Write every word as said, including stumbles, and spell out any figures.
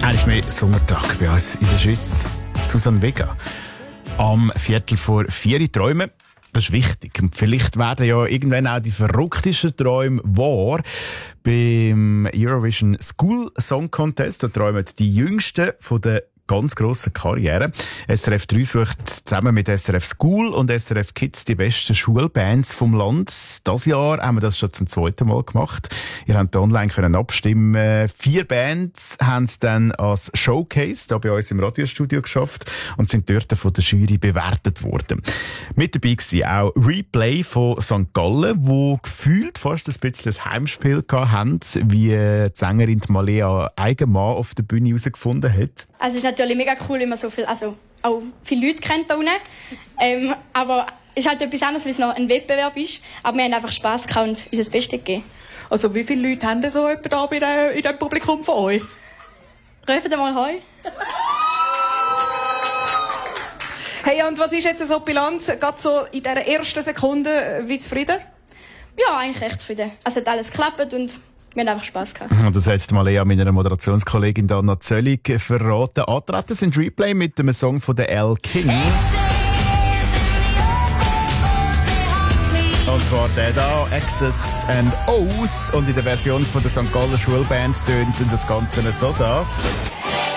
Eigentlich mehr Sommertag bei uns in der Schweiz. Susanne Vega. Am Viertel vor vier träumen. Das ist wichtig. Und vielleicht werden ja irgendwann auch die verrücktesten Träume wahr. Beim Eurovision School Song Contest, da träumen die Jüngsten von der ganz grosse Karriere. S R F drei sucht zusammen mit S R F School und S R F Kids die besten Schulbands vom Land. Dieses Jahr haben wir das schon zum zweiten Mal gemacht. Ihr könnt online können abstimmen. Vier Bands haben es dann als Showcase da bei uns im Radiostudio geschafft und sind dort von der Jury bewertet worden. Mit dabei war auch Replay von Sankt Gallen, wo gefühlt fast ein bisschen ein Heimspiel hatten, wie die Sängerin Malea Eigenmann auf der Bühne herausgefunden hat. Also es ist natürlich mega cool, wenn man so viel, also auch viele Leute kennt da unten. Ähm, aber es ist halt etwas anderes, weil es noch ein Wettbewerb ist. Aber wir haben einfach Spass gehabt und unser Bestes gegeben. Also wie viele Leute haben denn so jemand da bei der, in dem Publikum von euch? Rufen Sie mal Heu. Hey, und was ist jetzt so die Bilanz, gerade so in dieser ersten Sekunde, wie zufrieden? Ja, eigentlich echt zufrieden. Also hat alles geklappt und wir haben einfach Spass gehabt. Das hat Malea meiner Moderationskollegin Anna Zöllig verraten. Antreten sind Replay mit dem Song von der Elle King. Und zwar der da, X's and O's. Und in der Version von der Sankt Galler Schulband tönt das Ganze so da.